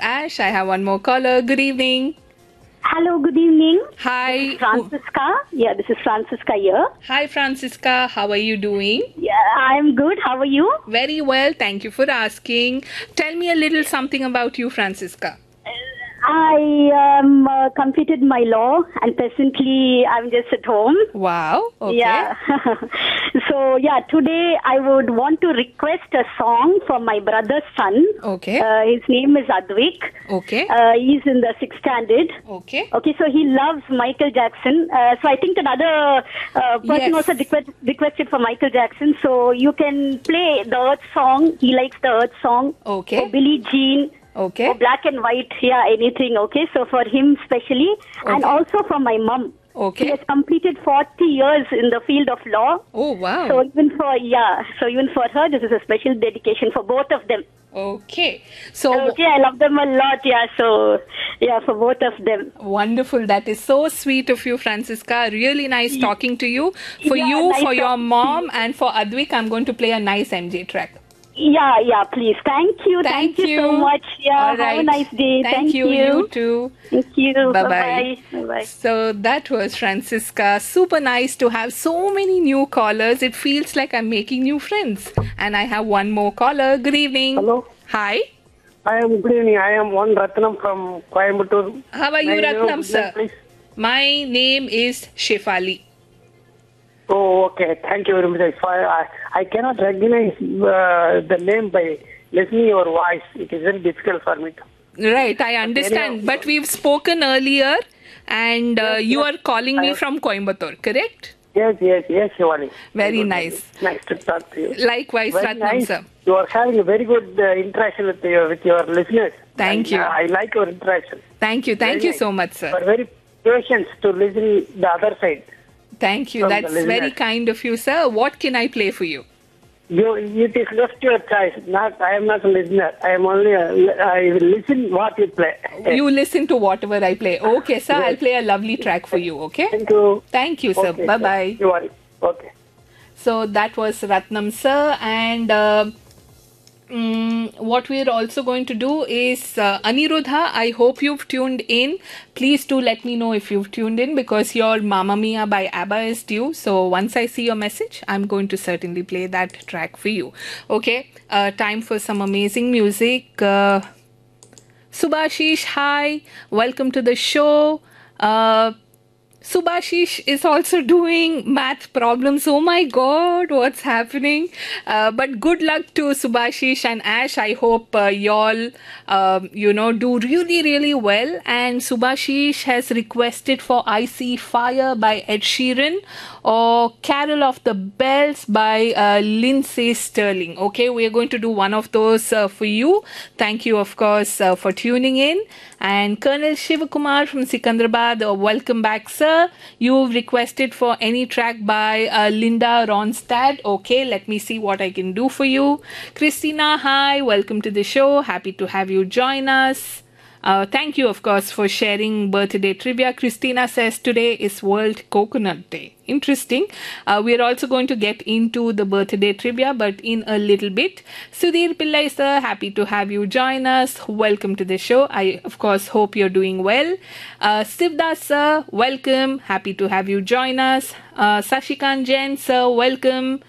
Ash. I have one more caller. Good evening. Hello, good evening. Hi. Francisca. Yeah, this is Francisca here. Hi, Francisca. How are you doing? Yeah, I'm good. How are you? Very well. Thank you for asking. Tell me a little something about you, Francisca. I completed my law and presently I'm just at home. Wow. Okay. Yeah. So, yeah, today I would want to request a song for my brother's son. Okay. His name is Advik. Okay. He's in the 6th standard. Okay. Okay, so he loves Michael Jackson. So I think another person Yes. also requested for Michael Jackson. So you can play the Earth song. He likes the Earth song. Okay. Or Billie Jean. Okay. Or Black and White. Yeah, anything. Okay, so for him specially. And Okay. also for my mom. Okay. She has completed 40 years in the field of law. Oh, wow. So even for her, this is a special dedication for both of them. Okay. So Okay, I love them a lot. Yeah, so yeah, for both of them. wonderful. That is so sweet of you, Francisca. Really nice talking to you. For Yeah, you, nice for your talking to mom, and for Advik, I'm going to play a nice MJ track. Yeah, please. Thank you. Thank you so much. Yeah, All have a right. nice day. Thank you. You too. Thank you. Bye-bye. Bye-bye. So that was Francisca. Super nice to have so many new callers. It feels like I'm making new friends. And I have one more caller. Good evening. Hello. Hi. Good evening. I am one Ratnam from Coimbatore. How are you, May I know Ratnam, your sir? name, please? My name is Shefali. Oh, okay. Thank you very much. I cannot recognize the name by listening your voice. It is very difficult for me. Right, I understand. But we've spoken earlier and you are calling me from Coimbatore, correct? Yes, Shivani. Very nice. Nice to talk to you. Likewise, Very Ratnam, nice. sir. You are having a very good interaction with your listeners. Thank you. I like your interaction. Thank you. Thank Very you nice. so much, You sir. are very patient to listen the other side. Thank you. From the That's listeners. very kind of you, sir. What can I play for you? It is just your choice. I am not a listener. I am only I will listen what you play. You listen to whatever I play. Okay, sir. Yes. I'll play a lovely track for you, okay? Thank you. Thank you, sir. Okay, Bye-bye. You are okay. So that was Ratnam, sir. And what we're also going to do is Aniruddha, I hope you've tuned in. Please do let me know if you've tuned in because your Mamma Mia by ABBA is due. So once I see your message, I'm going to certainly play that track for you. Okay, time for some amazing music. Subhashish, hi. Welcome to the show. Subhashish is also doing math problems. Oh my god, what's happening? But good luck to Subhashish and Ash. I hope y'all, do really, really well. And Subhashish has requested for I See Fire by Ed Sheeran or Carol of the Bells by Lindsay Sterling. Okay, we are going to do one of those for you. Thank you, of course, for tuning in. And Colonel Shivakumar from Sikandrabad, welcome back, sir. You've requested for any track by Linda Ronstadt. Okay, let me see what I can do for you. Christina, hi, welcome to the show. Happy to have you join us. Thank you, of course, for sharing birthday trivia. Christina says today is World Coconut Day. Interesting. We're also going to get into the birthday trivia, but in a little bit. Sudhir Pillai, sir, happy to have you join us. Welcome to the show. I, of course, hope you're doing well. Sivdas, sir, welcome. Happy to have you join us. Sashikant Jain, sir, welcome.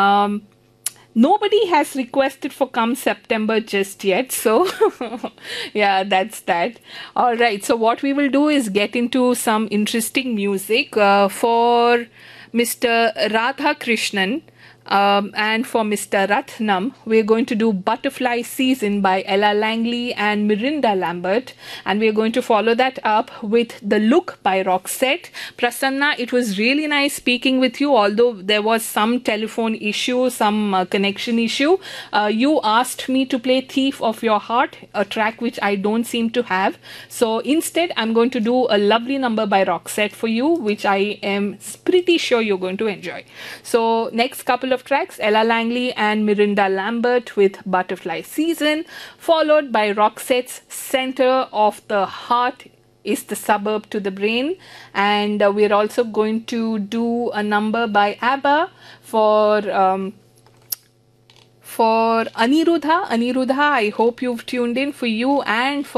Nobody has requested for Come September just yet. So, yeah, that's that. All right. So, what we will do is get into some interesting music for Mr. Radha Krishnan. And for Mr. Ratnam, we're going to do Butterfly Season by Ella Langley and Mirinda Lambert. And we're going to follow that up with The Look by Roxette. Prasanna, it was really nice speaking with you, although there was some telephone issue, some connection issue. You asked me to play Thief of Your Heart, a track which I don't seem to have. So instead, I'm going to do a lovely number by Roxette for you, which I am pretty sure you're going to enjoy. So next couple of tracks, Ella Langley and Mirinda Lambert with Butterfly Season, followed by Roxette's Center of the Heart is the Suburb to the Brain. And we're also going to do a number by ABBA for Aniruddha. Aniruddha, I hope you've tuned in for you and for